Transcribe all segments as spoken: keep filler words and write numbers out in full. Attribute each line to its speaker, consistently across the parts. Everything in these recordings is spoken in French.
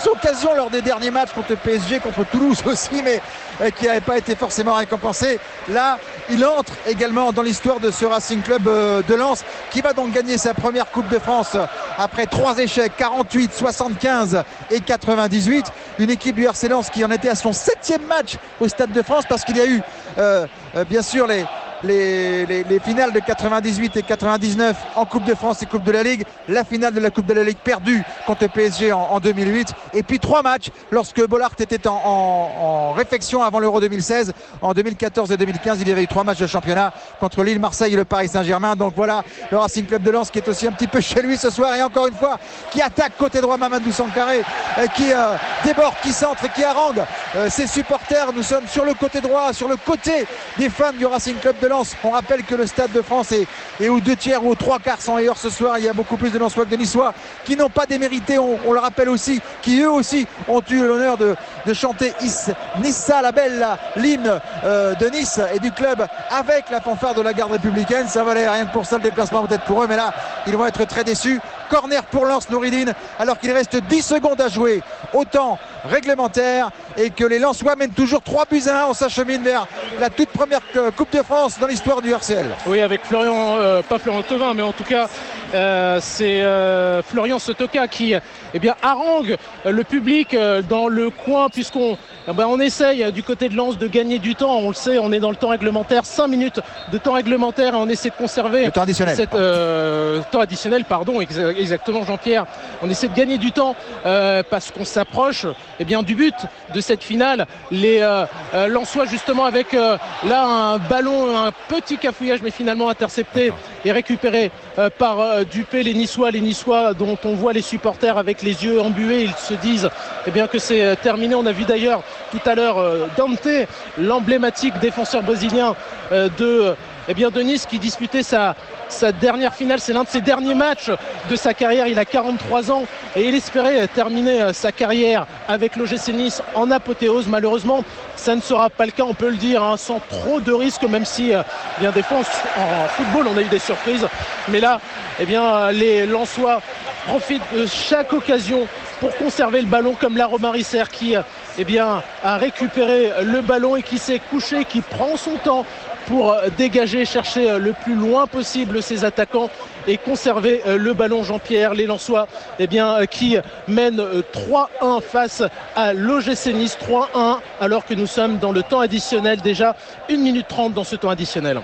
Speaker 1: grosses occasions lors des derniers matchs contre le P S G, contre Toulouse aussi, mais euh, qui n'avaient pas été forcément récompensés. Là, il entre également dans l'histoire de ce Racing Club euh, de Lens, qui va donc gagner sa première Coupe de France après trois échecs, quarante-huit, soixante-quinze et quatre-vingt-dix-huit. Une équipe du R C Lens qui en était à son septième match au Stade de France, parce qu'il y a eu euh, euh, bien sûr les Les, les, les finales de quatre-vingt-dix-huit et quatre-vingt-dix-neuf en Coupe de France et Coupe de la Ligue, la finale de la Coupe de la Ligue perdue contre le P S G en, en deux mille huit, et puis trois matchs lorsque Bollard était en, en, en réflexion avant l'Euro deux mille seize. En deux mille quatorze et deux mille quinze, il y avait eu trois matchs de championnat contre Lille, Marseille et le Paris Saint-Germain. Donc voilà le Racing Club de Lens qui est aussi un petit peu chez lui ce soir, et encore une fois qui attaque côté droit Mamadou Sankaré, euh, qui euh, déborde, qui centre et qui harangue euh, ses supporters. Nous sommes sur le côté droit, sur le côté des fans du Racing Club de Lens. On rappelle que le Stade de France est, est aux deux tiers ou aux trois quarts sans ailleurs ce soir. Il y a beaucoup plus de Lensois que de Niçois qui n'ont pas démérité, on, on le rappelle aussi, qui eux aussi ont eu l'honneur de, de chanter Is, Nissa la belle, l'hymne euh, de Nice et du club avec la fanfare de la garde républicaine. Ça valait rien que pour ça le déplacement peut-être pour eux, mais là ils vont être très déçus. Corner pour Lens, Nouridine, alors qu'il reste dix secondes à jouer au temps réglementaire et que les Lensois mènent toujours trois buts à un. On s'achemine vers la toute première Coupe de France dans l'histoire du R C L.
Speaker 2: Oui, avec Florian, euh, pas Florian Thauvin, mais en tout cas euh, c'est euh, Florian Sotoka qui eh bien, harangue le public euh, dans le coin, puisqu'on eh ben, on essaye du côté de Lens de gagner du temps. On le sait, on est dans le temps réglementaire, cinq minutes de temps réglementaire, et on essaie de conserver
Speaker 1: le temps additionnel.
Speaker 2: Cette, euh, temps additionnel, pardon, exactement Jean-Pierre. On essaie de gagner du temps euh, parce qu'on s'approche eh bien, du but de cette finale. Les euh, euh, Lensois justement avec euh, là un ballon, un petit cafouillage, mais finalement intercepté et récupéré euh, par euh, Dupé. Les Niçois, les Niçois dont on voit les supporters avec les yeux embués, ils se disent eh bien, que c'est euh, terminé. On a vu d'ailleurs tout à l'heure euh, Dante, l'emblématique défenseur brésilien euh, de, eh bien, de Nice, qui disputait sa, sa dernière finale. C'est l'un de ses derniers matchs de sa carrière. Il a quarante-trois ans et il espérait terminer sa carrière avec l'O G C Nice en apothéose. Malheureusement, ça ne sera pas le cas, on peut le dire, hein, sans trop de risques, même si euh, bien des fois en, en football on a eu des surprises. Mais là, eh bien, les Lensois profitent de chaque occasion pour conserver le ballon, comme la Romain-Risser qui eh bien, a récupéré le ballon et qui s'est couché, qui prend son temps pour dégager, chercher le plus loin possible ses attaquants et conserver le ballon. Jean-Pierre, les Lensois eh bien, qui mènent trois un face à l'O G C Nice, trois un, alors que nous sommes dans le temps additionnel, déjà une minute trente dans ce temps additionnel.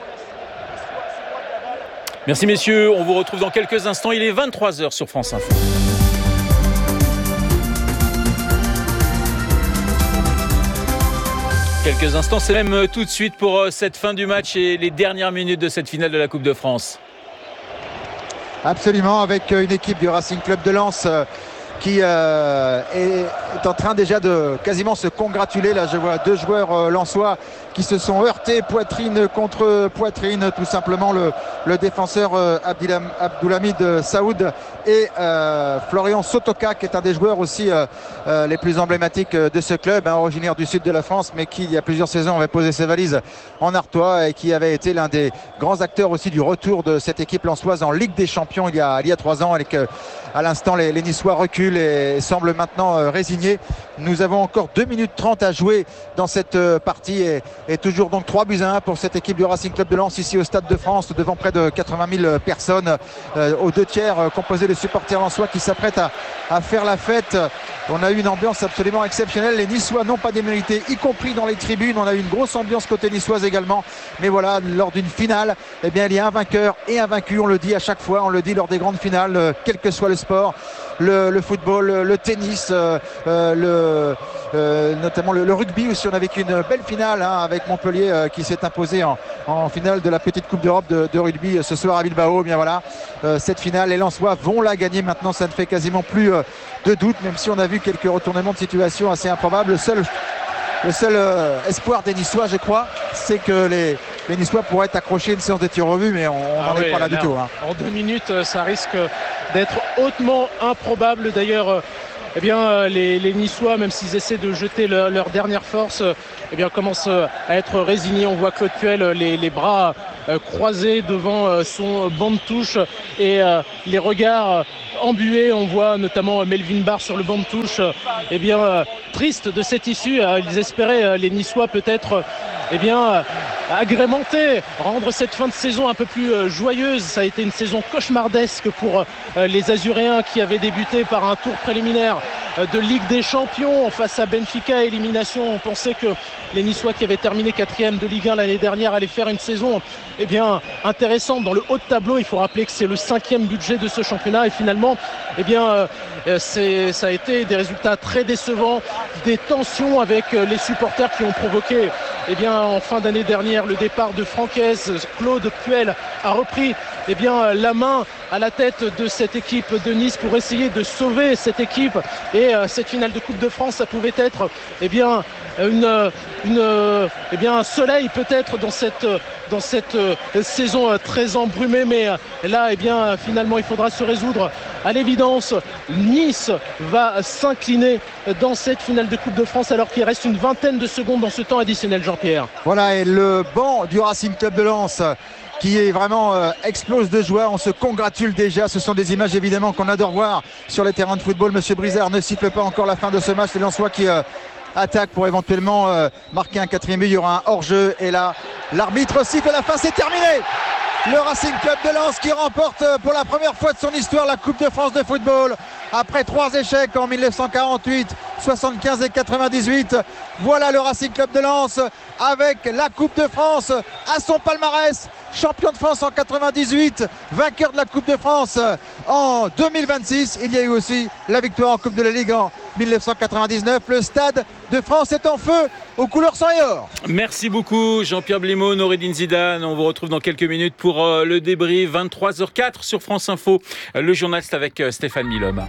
Speaker 3: Merci messieurs, on vous retrouve dans quelques instants, il est vingt-trois heures sur France Info. Quelques instants, c'est même tout de suite pour cette fin du match et les dernières minutes de cette finale de la Coupe de France.
Speaker 1: Absolument, avec une équipe du Racing Club de Lens qui euh, est, est en train déjà de quasiment se congratuler. Là, je vois deux joueurs euh, lensois qui se sont heurtés poitrine contre poitrine, tout simplement le, le défenseur euh, Abdoulhamid Saoud et euh, Florian Sotoka, qui est un des joueurs aussi euh, euh, les plus emblématiques de ce club, hein, originaire du sud de la France, mais qui il y a plusieurs saisons avait posé ses valises en Artois et qui avait été l'un des grands acteurs aussi du retour de cette équipe lensoise en Ligue des Champions il y a, il y a trois ans, avec euh, à l'instant les, les Niçois reculent et semblent maintenant euh, résignés. Nous avons encore deux minutes trente à jouer dans cette euh, partie et, et toujours donc trois buts à un pour cette équipe du Racing Club de Lens ici au Stade de France, devant près de quatre-vingt mille personnes, euh, aux deux tiers euh, composés de supporters lensois qui s'apprêtent à, à faire la fête. On a eu une ambiance absolument exceptionnelle. Les Niçois n'ont pas démérité, y compris dans les tribunes. On a eu une grosse ambiance côté niçoise également. Mais voilà, lors d'une finale, eh bien, il y a un vainqueur et un vaincu. On le dit à chaque fois, on le dit lors des grandes finales, euh, quel que soit le sport, le, le football, le, le tennis, euh, euh, le, euh, notamment le, le rugby aussi. On a vécu une belle finale hein, avec Montpellier euh, qui s'est imposé en, en finale de la petite Coupe d'Europe de, de rugby euh, ce soir à Bilbao. Eh bien voilà, euh, cette finale, les Lensois vont la gagner maintenant. Ça ne fait quasiment plus euh, de doute, même si on a vu quelques retournements de situation assez improbables. Le seul, le seul euh, espoir des Niçois, je crois, c'est que les, les Niçois pourraient accrocher une séance de tir au but, mais on n'en ah est oui, pas là, là du tout. Hein.
Speaker 2: En deux minutes, ça risque d'être hautement improbable. D'ailleurs, eh bien, les, les Niçois, même s'ils essaient de jeter leur, leur dernière force, eh bien, commencent à être résignés. On voit Claude Puel les, les bras euh, croisés devant son banc de touche et euh, les regards embués. On voit notamment Melvin Barr sur le banc de touche, eh bien, euh, triste de cette issue. Ils espéraient, les Niçois, peut-être eh bien, agrémenter, rendre cette fin de saison un peu plus euh, joyeuse. Ça a été une saison cauchemardesque pour euh, les Azuréens qui avaient débuté par un tour préliminaire euh, de Ligue des Champions face à Benfica. Élimination, on pensait que les Niçois qui avaient terminé quatrième de Ligue un l'année dernière allaient faire une saison eh bien, intéressante dans le haut de tableau. Il faut rappeler que c'est le cinquième budget de ce championnat et finalement eh bien, euh, c'est, ça a été des résultats très décevants, des tensions avec euh, les supporters qui ont provoqué eh bien, en fin d'année dernière le départ de Francaise. Claude Puel a repris eh bien, la main à la tête de cette équipe de Nice pour essayer de sauver cette équipe et euh, cette finale de Coupe de France, ça pouvait être eh bien, une, une, eh bien, un soleil peut-être dans cette, dans cette euh, saison euh, très embrumée, mais euh, là eh bien, finalement il faudra se résoudre à l'évidence. Nice va s'incliner dans cette finale de Coupe de France alors qu'il reste une vingtaine de secondes dans ce temps additionnel, Jean-Pierre.
Speaker 1: Voilà, et le banc du Racing Club de Lens qui est vraiment euh, explose de joie. On se congratule déjà. Ce sont des images évidemment qu'on adore voir sur les terrains de football. Monsieur Brizard ne siffle pas encore la fin de ce match. Les Lensois qui euh, attaquent pour éventuellement euh, marquer un quatrième but. Il y aura un hors-jeu et là l'arbitre siffle à la fin. C'est terminé. Le Racing Club de Lens qui remporte pour la première fois de son histoire la Coupe de France de football après trois échecs en mille neuf cent quarante-huit, soixante-quinze et quatre-vingt-dix-huit. Voilà le Racing Club de Lens avec la Coupe de France à son palmarès. Champion de France en quatre-vingt-dix-huit, vainqueur de la Coupe de France en deux mille vingt-six. Il y a eu aussi la victoire en Coupe de la Ligue en mille neuf cent quatre-vingt-dix-neuf. Le Stade de France est en feu aux couleurs sang et or.
Speaker 3: Merci beaucoup Jean-Pierre Blimaud, Noureddine Zidane. On vous retrouve dans quelques minutes pour euh, le débrief. vingt-trois heures quatre sur France Info. Le journal, c'est avec euh, Stéphane Milhomme.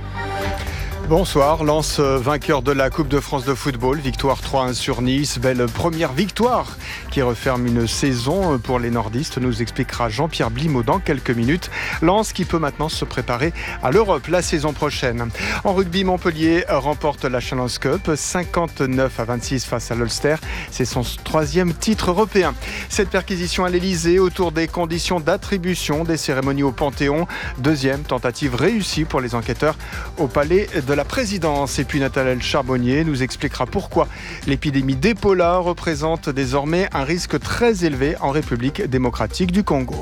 Speaker 4: Bonsoir, Lens vainqueur de la Coupe de France de football, victoire trois un sur Nice, belle première victoire qui referme une saison pour les nordistes, nous expliquera Jean-Pierre Blimaud dans quelques minutes. Lens qui peut maintenant se préparer à l'Europe la saison prochaine. En rugby, Montpellier remporte la Challenge Cup, cinquante-neuf à vingt-six face à l'Ulster, c'est son troisième titre européen. Cette perquisition à l'Elysée autour des conditions d'attribution des cérémonies au Panthéon, deuxième tentative réussie pour les enquêteurs au palais de la présidence. Et puis Nathalie Charbonnier nous expliquera pourquoi l'épidémie d'Ebola représente désormais un risque très élevé en République démocratique du Congo.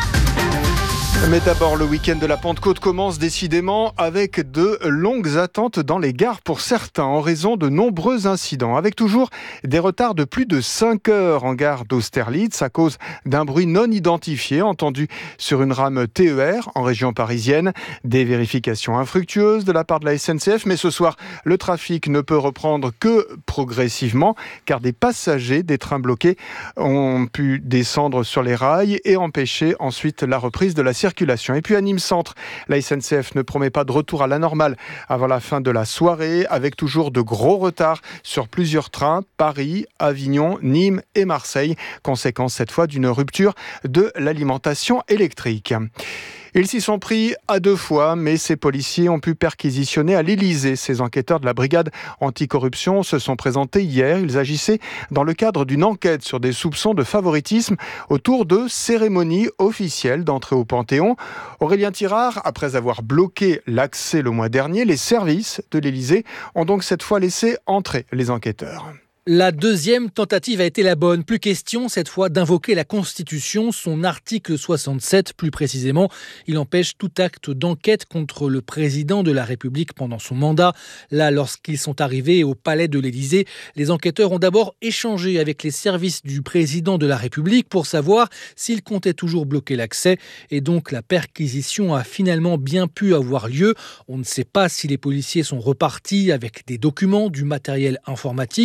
Speaker 4: Mais d'abord, le week-end de la Pentecôte commence décidément avec de longues attentes dans les gares pour certains en raison de nombreux incidents, avec toujours des retards de plus de cinq heures en gare d'Austerlitz à cause d'un bruit non identifié entendu sur une rame T E R en région parisienne. Des vérifications infructueuses de la part de la S N C F, mais ce soir, le trafic ne peut reprendre que progressivement car des passagers des trains bloqués ont pu descendre sur les rails et empêcher ensuite la reprise de la circulation. Et puis à Nîmes Centre, la S N C F ne promet pas de retour à la normale avant la fin de la soirée, avec toujours de gros retards sur plusieurs trains, Paris, Avignon, Nîmes et Marseille, conséquence cette fois d'une rupture de l'alimentation électrique. Ils s'y sont pris à deux fois, mais ces policiers ont pu perquisitionner à l'Elysée. Ces enquêteurs de la brigade anticorruption se sont présentés hier. Ils agissaient dans le cadre d'une enquête sur des soupçons de favoritisme autour de cérémonies officielles d'entrée au Panthéon. Aurélien Tirard, après avoir bloqué l'accès le mois dernier, les services de l'Elysée ont donc cette fois laissé entrer les enquêteurs.
Speaker 5: La deuxième tentative a été la bonne. Plus question cette fois d'invoquer la Constitution, son article soixante-sept plus précisément. Il empêche tout acte d'enquête contre le président de la République pendant son mandat. Là, lorsqu'ils sont arrivés au palais de l'Élysée, les enquêteurs ont d'abord échangé avec les services du président de la République pour savoir s'il comptait toujours bloquer l'accès. Et donc la perquisition a finalement bien pu avoir lieu. On ne sait pas si les policiers sont repartis avec des documents, du matériel informatique.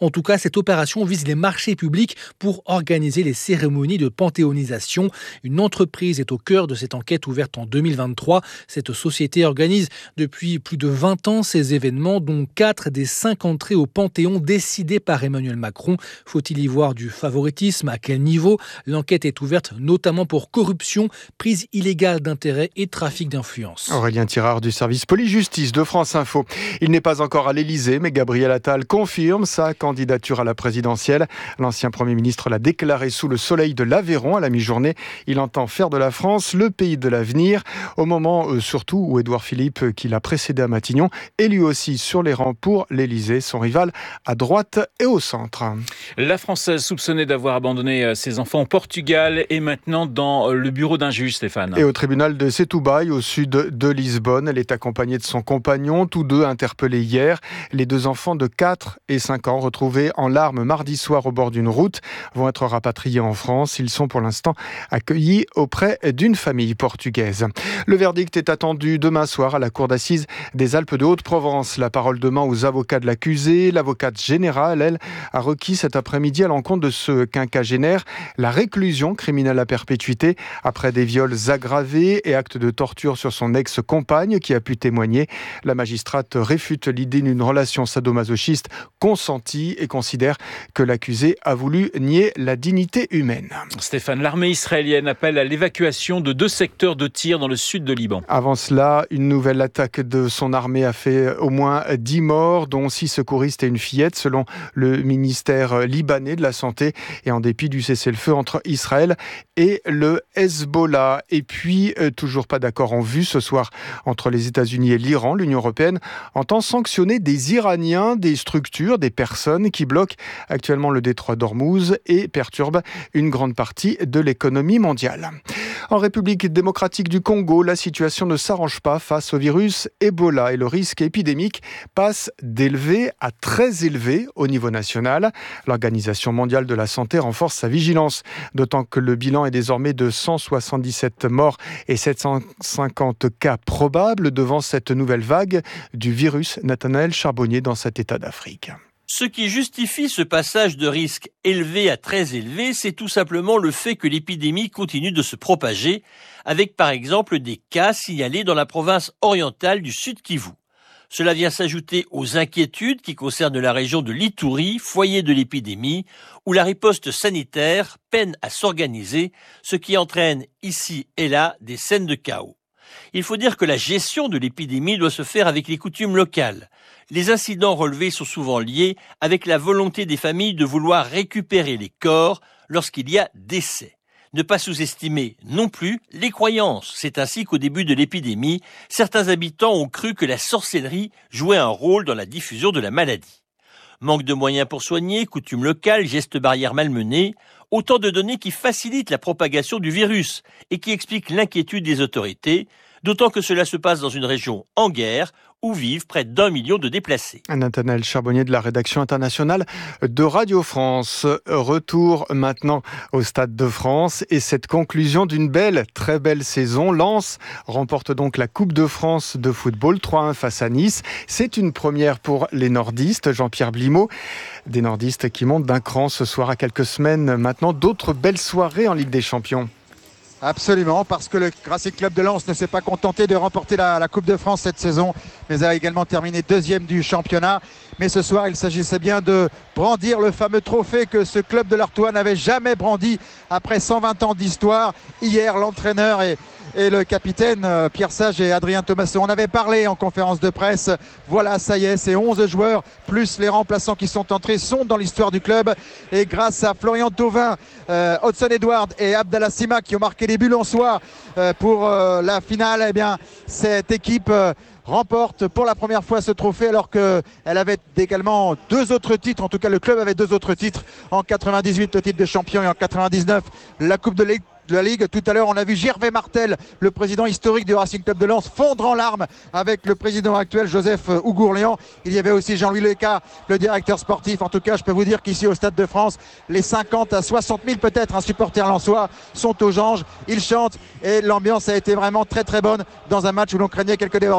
Speaker 5: En tout cas, cette opération vise les marchés publics pour organiser les cérémonies de panthéonisation. Une entreprise est au cœur de cette enquête ouverte en deux mille vingt-trois. Cette société organise depuis plus de vingt ans ces événements, dont quatre des cinq entrées au Panthéon décidées par Emmanuel Macron. Faut-il y voir du favoritisme? À quel niveau? L'enquête est ouverte notamment pour corruption, prise illégale d'intérêts et trafic d'influence.
Speaker 4: Aurélien Tirard du service police-justice de France Info. Il n'est pas encore à l'Élysée, mais Gabriel Attal confirme sa candidature à la présidentielle. L'ancien Premier ministre l'a déclaré sous le soleil de l'Aveyron à la mi-journée. Il entend faire de la France le pays de l'avenir, au moment euh, surtout où Édouard Philippe, qui l'a précédé à Matignon, est lui aussi sur les rangs pour l'Élysée, son rival à droite et au centre.
Speaker 3: La Française soupçonnée d'avoir abandonné ses enfants au Portugal est maintenant dans le bureau d'un juge, Stéphane.
Speaker 4: Et au tribunal de Setúbal, au sud de Lisbonne, elle est accompagnée de son compagnon, tous deux interpellés hier. Les deux enfants de quatre et cinq ans, retrouvés en larmes mardi soir au bord d'une route, vont être rapatriés en France. Ils sont pour l'instant accueillis auprès d'une famille portugaise. Le verdict est attendu demain soir à la cour d'assises des Alpes de Haute-Provence. La parole demain aux avocats de l'accusé. L'avocate générale, elle, a requis cet après-midi à l'encontre de ce quinquagénaire la réclusion criminelle à perpétuité après des viols aggravés et actes de torture sur son ex-compagne qui a pu témoigner. La magistrate réfute l'idée d'une relation sadomasochiste consentie et considère que l'accusé a voulu nier la dignité humaine.
Speaker 3: Stéphane, l'armée israélienne appelle à l'évacuation de deux secteurs de tir dans le sud de Liban.
Speaker 4: Avant cela, une nouvelle attaque de son armée a fait au moins dix morts, dont six secouristes et une fillette, selon le ministère libanais de la Santé, et en dépit du cessez-le-feu entre Israël et le Hezbollah. Et puis, euh, toujours pas d'accord en vue ce soir entre les États-Unis et l'Iran. L'Union européenne entend sanctionner des Iraniens, des structures, des personnes qui bloquent actuellement le détroit d'Ormuz et perturbent une grande partie de l'économie mondiale. En République démocratique du Congo, la situation ne s'arrange pas face au virus Ebola et le risque épidémique passe d'élevé à très élevé au niveau national. L'Organisation mondiale de la santé renforce sa vigilance, d'autant que le bilan est désormais de cent soixante-dix-sept morts et sept cent cinquante cas probables devant cette nouvelle vague du virus. Nathanaël Charbonnier dans cet état d'Afrique.
Speaker 6: Ce qui justifie ce passage de risque élevé à très élevé, c'est tout simplement le fait que l'épidémie continue de se propager, avec par exemple des cas signalés dans la province orientale du Sud Kivu. Cela vient s'ajouter aux inquiétudes qui concernent la région de l'Ituri, foyer de l'épidémie, où la riposte sanitaire peine à s'organiser, ce qui entraîne ici et là des scènes de chaos. Il faut dire que la gestion de l'épidémie doit se faire avec les coutumes locales. Les incidents relevés sont souvent liés avec la volonté des familles de vouloir récupérer les corps lorsqu'il y a décès. Ne pas sous-estimer non plus les croyances. C'est ainsi qu'au début de l'épidémie, certains habitants ont cru que la sorcellerie jouait un rôle dans la diffusion de la maladie. Manque de moyens pour soigner, coutumes locales, gestes barrières malmenés, autant de données qui facilitent la propagation du virus et qui expliquent l'inquiétude des autorités, d'autant que cela se passe dans une région en guerre où vivent près d'un million de déplacés.
Speaker 4: Nathanaël Charbonnier de la rédaction internationale de Radio France. Retour maintenant au Stade de France et cette conclusion d'une belle, très belle saison. Lens remporte donc la Coupe de France de football trois un face à Nice. C'est une première pour les nordistes. Jean-Pierre Blimaud, des nordistes qui montent d'un cran ce soir à quelques semaines maintenant. D'autres belles soirées en Ligue des Champions.
Speaker 1: Absolument, parce que le Racing Club de Lens ne s'est pas contenté de remporter la, la Coupe de France cette saison, mais a également terminé deuxième du championnat. Mais ce soir, il s'agissait bien de brandir le fameux trophée que ce club de l'Artois n'avait jamais brandi après cent vingt ans d'histoire. Hier, l'entraîneur et, et le capitaine euh, Pierre Sage et Adrien Thomasson en avaient parlé en conférence de presse. Voilà, ça y est, ces onze joueurs, plus les remplaçants qui sont entrés, sont dans l'histoire du club. Et grâce à Florian Thauvin, euh, Hudson Edward et Abdallah Sima qui ont marqué les buts en soi euh, pour euh, la finale, eh bien, cette équipe euh, remporte pour la première fois ce trophée alors qu'elle avait également deux autres titres, en tout cas le club avait deux autres titres, en quatre-vingt-dix-huit le titre de champion et en quatre-vingt-dix-neuf la Coupe de Ligue. de la Ligue. Tout à l'heure, on a vu Gervais Martel, le président historique du Racing Club de Lens, fondre en larmes avec le président actuel, Joseph Ougourlian. Il y avait aussi Jean-Louis Leca, le directeur sportif. En tout cas, je peux vous dire qu'ici au Stade de France, les cinquante à soixante mille peut-être un supporter lensois sont aux anges. Ils chantent et l'ambiance a été vraiment très très bonne dans un match où l'on craignait quelques débordements.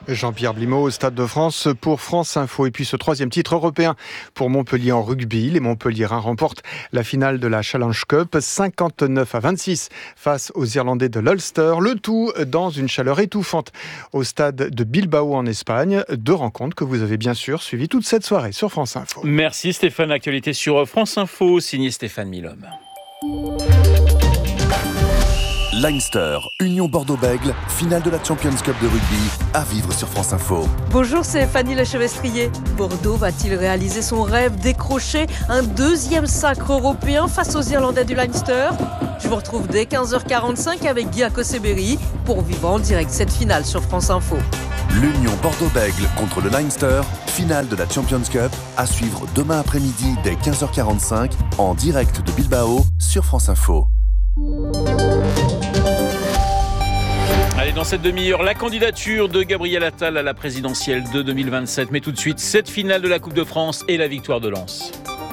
Speaker 4: Jean-Pierre Blimaud au Stade de France pour France Info. Et puis ce troisième titre européen pour Montpellier en rugby. Les Montpelliérains remportent la finale de la Challenge Cup cinquante-neuf à vingt-six face aux Irlandais de l'Ulster. Le tout dans une chaleur étouffante au stade de Bilbao en Espagne. Deux rencontres que vous avez bien sûr suivies toute cette soirée sur France Info.
Speaker 3: Merci Stéphane. Actualité sur France Info, signé Stéphane Milhomme.
Speaker 7: Leinster, Union Bordeaux-Bègles, finale de la Champions Cup de rugby, à vivre sur France Info.
Speaker 8: Bonjour, c'est Fanny Lechevestrier. Bordeaux va-t-il réaliser son rêve, décrocher un deuxième sacre européen face aux Irlandais du Leinster ? Je vous retrouve dès quinze heures quarante-cinq avec Guy Akoseberi pour vivre en direct cette finale sur France Info.
Speaker 7: L'Union Bordeaux-Bègles contre le Leinster, finale de la Champions Cup, à suivre demain après-midi dès quinze heures quarante-cinq en direct de Bilbao sur France Info.
Speaker 3: Allez, dans cette demi-heure, la candidature de Gabriel Attal à la présidentielle de deux mille vingt-sept. Mais tout de suite, cette finale de la Coupe de France et la victoire de Lens.